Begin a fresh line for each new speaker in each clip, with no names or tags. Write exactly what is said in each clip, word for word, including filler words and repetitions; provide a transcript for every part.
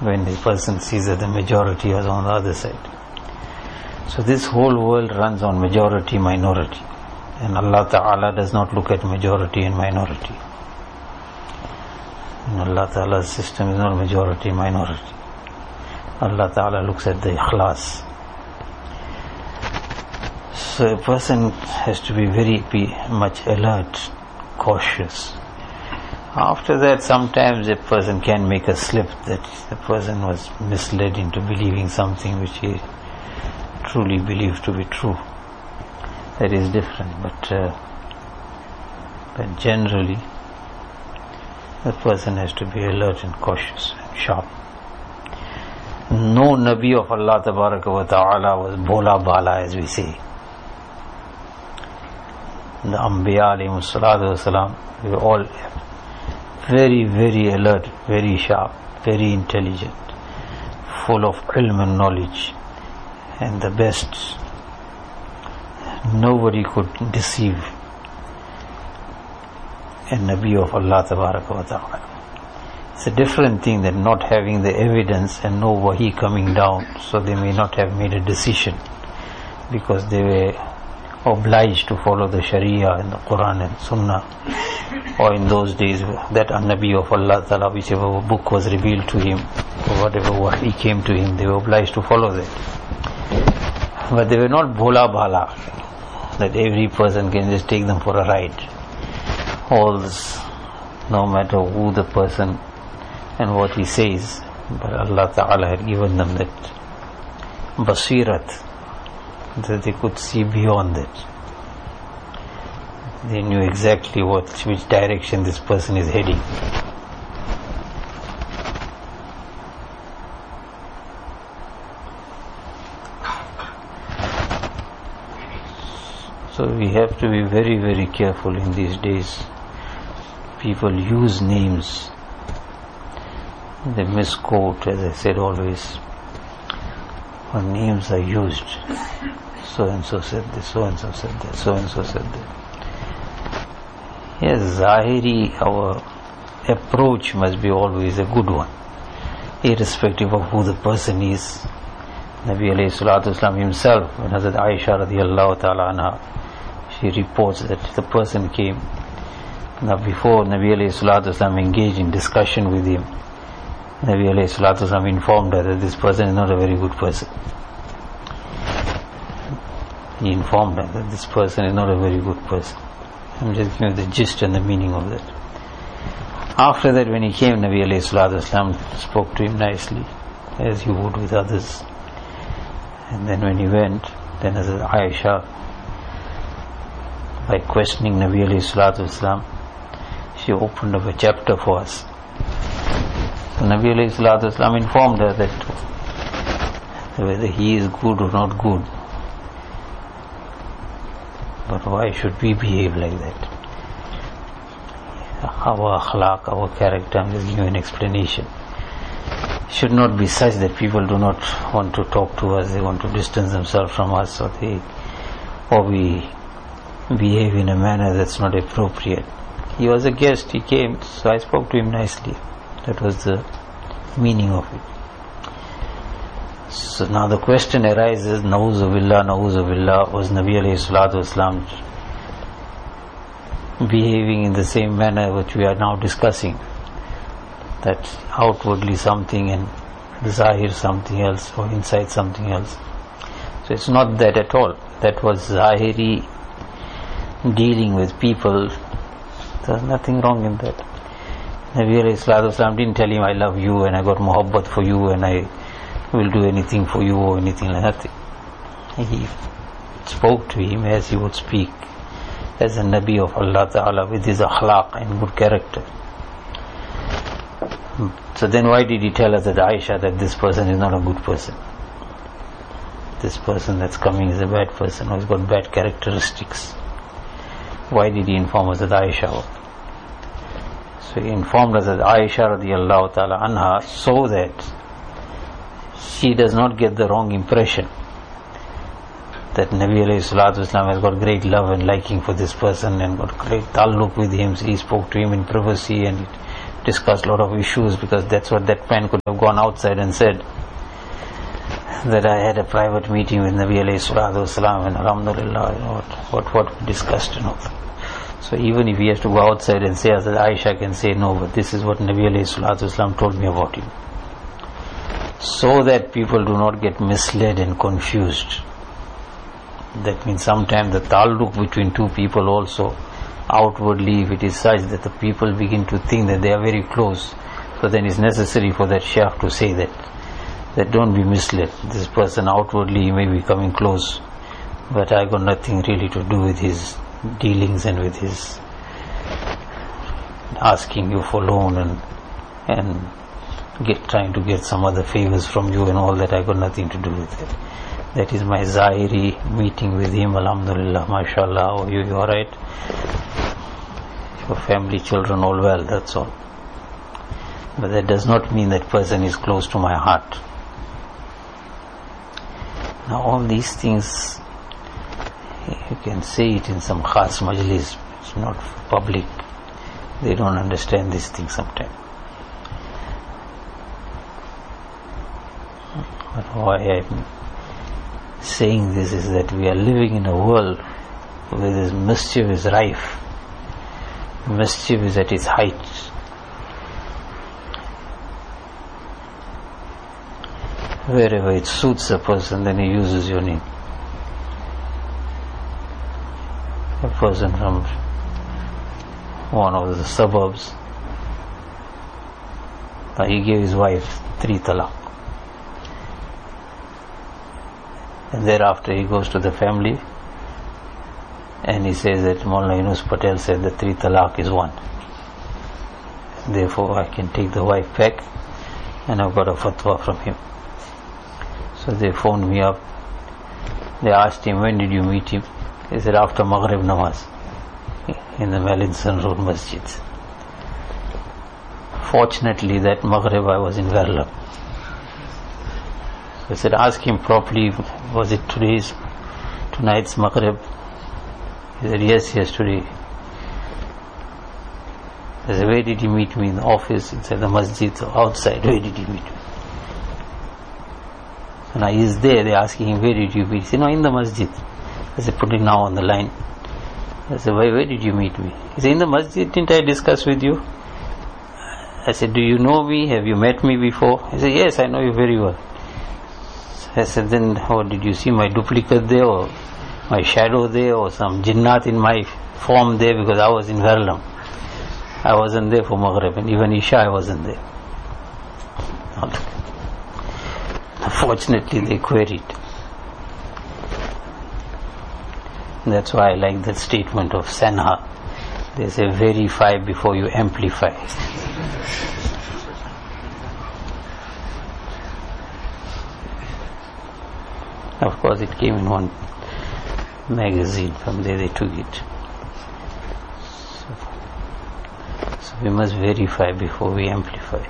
when the person sees that the majority is on the other side. So this whole world runs on majority minority, and Allah Ta'ala does not look at majority and minority. And Allah Ta'ala's system is not majority minority. Allah Ta'ala looks at the ikhlas. So a person has to be very be much alert, cautious. After that, sometimes a person can make a slip that the person was misled into believing something which he truly believed to be true. That is different, but uh, but generally the person has to be alert and cautious and sharp. No Nabi of Allah Tabaraka wa Ta'ala was Bola Bala, as we say. The Anbiya alayhi salatu wasalam, they were all very, very alert, very sharp, very intelligent, full of ilm and knowledge, and the best. Nobody could deceive a Nabi of Allah Tabaraka wa Ta'ala. It's a different thing than not having the evidence and no wahi coming down, so they may not have made a decision because they were obliged to follow the Sharia and the Quran and Sunnah, or in those days that a Nabi of Allah Ta'ala, whichever book was revealed to him or whatever wahi came to him, they were obliged to follow that. But they were not bhola bhala, that every person can just take them for a ride. All this, no matter who the person and what he says, but Allah Ta'ala had given them that basirat, that they could see beyond that. They knew exactly what, which direction this person is heading. So we have to be very, very careful in these days. People use names, they misquote, as I said always. When names are used, so and so said this, so and so said that, so and so said that. Yes, Zahiri, our approach must be always a good one, irrespective of who the person is. Nabi alayhi salatu wasalam himself, when Hazrat Aisha radiallahu ta'ala anha, she reports that the person came. Now before Nabi alayhi salatu wasalam engaged in discussion with him, Nabi alayhi salatu wasalam informed her that this person is not a very good person. He informed her that this person is not a very good person. I'm just giving you the gist and the meaning of that. After that, when he came, Nabi alayhi salatu wasalam spoke to him nicely, as he would with others. And then when he went, then as Aisha, by questioning Nabi alayhi salatu wasalam, she opened up a chapter for us. So Nabi alayhi salatu wasalam informed her that whether he is good or not good, but why should we behave like that? Our akhlaq, our character, I'm just giving you an explanation, should not be such that people do not want to talk to us, they want to distance themselves from us, or they, or we behave in a manner that's not appropriate. He was a guest, he came, so I spoke to him nicely. That was the meaning of it. So now the question arises, Na'uzu billah, Na'uzu billah, was Nabi alayhi salatu wasalam behaving in the same manner which we are now discussing? That outwardly something and the zahir something else, or inside something else. So it's not that at all. That was zahiri dealing with people. There's nothing wrong in that. Nabi alayhi salatu wasalam didn't tell him, I love you and I got muhabbat for you and I will do anything for you or anything like that. He spoke to him as he would speak as a Nabi of Allah Ta'ala, with his akhlaq and good character. So then why did he tell us that Aisha that this person is not a good person? This person that's coming is a bad person, or has got bad characteristics. Why did he inform us that Aisha? So he informed us that Aisha radiallahu ta'ala anha, so that she does not get the wrong impression that Nabi alayhi salatu wasalam has got great love and liking for this person and got great taluk with him. So he spoke to him in privacy and discussed a lot of issues, because that's what that man could have gone outside and said, that I had a private meeting with Nabi alayhi salatu wasalam, and alhamdulillah, you know, what, what, what we discussed and all that. So even if he has to go outside and say, as Aisha can say, no, but this is what Nabi alayhi salatu wasalam told me about him. So that people do not get misled and confused. That means sometimes the ta'alluq between two people also, outwardly, if it is such that the people begin to think that they are very close, so then it's necessary for that shaykh to say that, that don't be misled. This person outwardly may be coming close, but I got nothing really to do with his dealings and with his asking you for loan and and get trying to get some other favors from you and all that. I got nothing to do with it. That is my Zahiri meeting with him. Alhamdulillah, mashallah. How are you? You alright? Your family, children, all well, that's all. But that does not mean that person is close to my heart. Now all these things, you can say it in some khas majlis, it's not public. They don't understand these things sometimes. But why I'm saying this is that we are living in a world where this mischief is rife. Mischief is at its height. Wherever it suits a person, then he uses your name. A person from one of the suburbs, he gave his wife three talaq. And thereafter he goes to the family and he says that Maulana Yunus Patel said that three talaq is one. Therefore I can take the wife back, and I've got a fatwa from him. So they phoned me up. They asked him, when did you meet him? He said, after Maghrib Namaz in the Melinson Road Masjid. Fortunately that Maghrib I was in Verlam. I said, ask him properly, was it today's, tonight's Maghrib? He said, yes, yes, today. I said, where did he meet me? In the office, inside the masjid, or outside? Where did he meet me? So now he's there, they're asking him, where did you meet? He said, no, in the masjid. I said, put it now on the line. I said, where, where did you meet me? He said, in the masjid, didn't I discuss with you? I said, do you know me? Have you met me before? He said, yes, I know you very well. I said, then how did you see my duplicate there, or my shadow there, or some jinnat in my form there? Because I was in Verlam. I wasn't there for Maghrib, and even Isha I wasn't there. Fortunately they queried. That's why I like that statement of Sanha. They say verify before you amplify. Of course it came in one magazine, from there they took it. So, so we must verify before we amplify.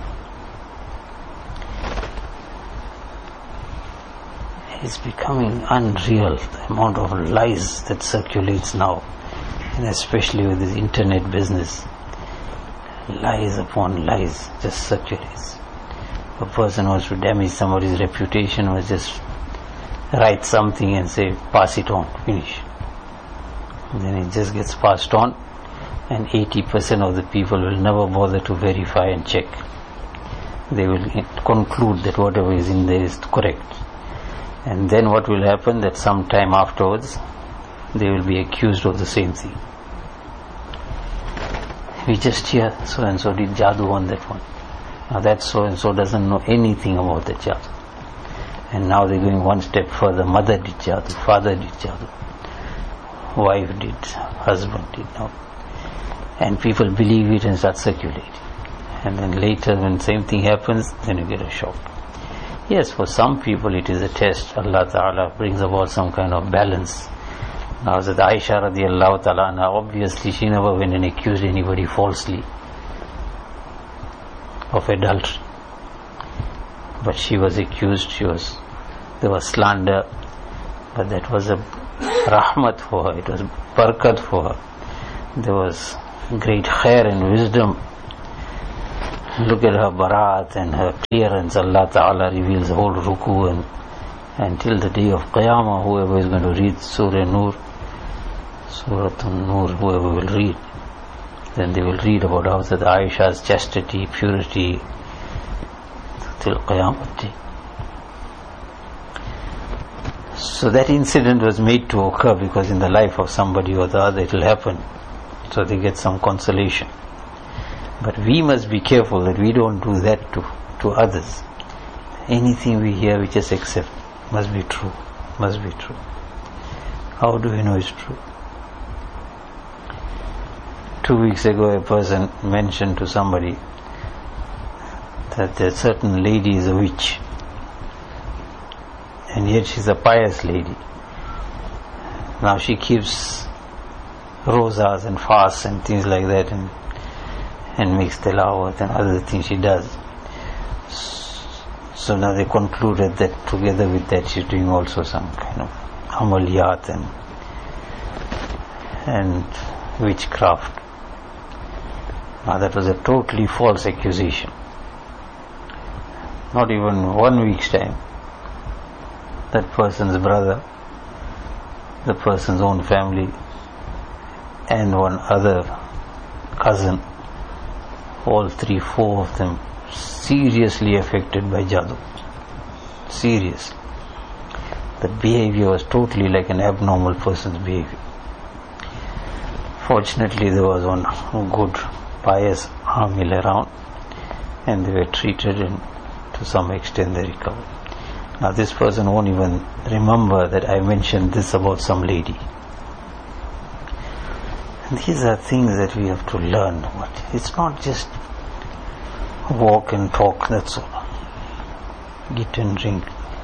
It's becoming unreal, the amount of lies that circulates now, and especially with this internet business. Lies upon lies just circulates. A person wants to damage somebody's reputation, was just write something and say, pass it on, finish. And then it just gets passed on, and eighty percent of the people will never bother to verify and check. They will conclude that whatever is in there is correct. And then what will happen, that some time afterwards they will be accused of the same thing. We just hear so and so did jadoo on that one. Now that so and so doesn't know anything about the jadoo. And now they're going one step further. Mother did jadoo, father did jadoo, wife did, husband did. No. And people believe it and start circulating. And then later when same thing happens, then you get a shock. Yes, for some people it is a test. Allah Ta'ala brings about some kind of balance. Now that Aisha radiallahu ta'ala, now obviously she never went and accused anybody falsely of adultery. But she was accused, she was, there was slander, but that was a rahmat for her, it was barakat for her. There was great khair and wisdom look at her baraat and her clearance. Allah Ta'ala reveals the whole ruku, and until the day of Qiyamah, whoever is going to read Surah Nur, Surah An-Nur, whoever will read, then they will read about Hazrat Aisha's chastity, purity, till Qiyamah day. So that incident was made to occur because in the life of somebody or the other it will happen, so they get some consolation. But we must be careful that we don't do that to, to others. Anything we hear we just accept. Must be true, must be true. How do we know it's true? Two weeks ago a person mentioned to somebody that a certain lady is a witch, and yet she's a pious lady. Now she keeps rosas and fasts and things like that, and and makes tilawat and other things she does. So now they concluded that together with that she's doing also some kind of amaliyat and and witchcraft. Now that was a totally false accusation. Not even one week's time, that person's brother, the person's own family, and one other cousin, all three, four of them seriously affected by Jadoo. Seriously. The behavior was totally like an abnormal person's behavior. Fortunately, there was one good, pious Amil around, and they were treated, and to some extent they recovered. Now this person won't even remember that I mentioned this about some lady. And these are things that we have to learn. It's not just walk and talk, that's all. Eat and drink.